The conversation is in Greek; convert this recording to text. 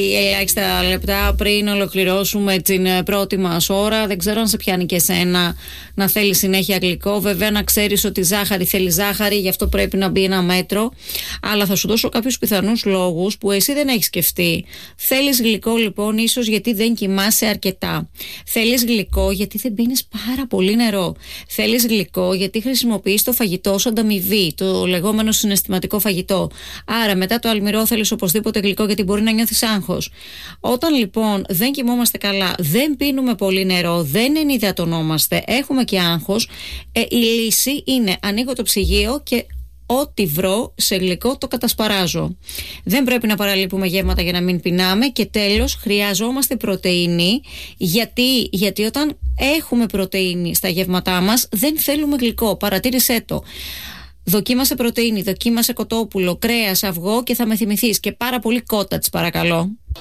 Ελάχιστα λεπτά πριν ολοκληρώσουμε την πρώτη μας ώρα. Δεν ξέρω αν σε πιάνει και εσένα να θέλει συνέχεια γλυκό. Βέβαια, να ξέρεις ότι ζάχαρη θέλει ζάχαρη, γι' αυτό πρέπει να μπει ένα μέτρο. Αλλά θα σου δώσω κάποιους πιθανούς λόγους που εσύ δεν έχεις σκεφτεί. Θέλεις γλυκό, λοιπόν, ίσως γιατί δεν κοιμάσαι αρκετά. Θέλεις γλυκό γιατί δεν πίνεις πάρα πολύ νερό. Θέλεις γλυκό γιατί χρησιμοποιείς το φαγητό ως ανταμοιβή, το λεγόμενο συναισθηματικό φαγητό. Άρα, μετά το αλμυρό θέλεις οπωσδήποτε γλυκό γιατί μπορεί να νιώθεις άγχος. Όταν λοιπόν δεν κοιμόμαστε καλά, δεν πίνουμε πολύ νερό, δεν ενυδατωνόμαστε, έχουμε και άγχος, η λύση είναι ανοίγω το ψυγείο και ό,τι βρω σε γλυκό το κατασπαράζω. Δεν πρέπει να παραλείπουμε γεύματα για να μην πεινάμε. Και τέλος, χρειαζόμαστε πρωτεΐνη. Γιατί όταν έχουμε πρωτεΐνη στα γεύματά μας, δεν θέλουμε γλυκό. Παρατήρησέ το. Δοκίμασε πρωτεΐνη, δοκίμασε κοτόπουλο, κρέας, αυγό και θα με θυμηθείς. Και πάρα πολύ κότατς, παρακαλώ.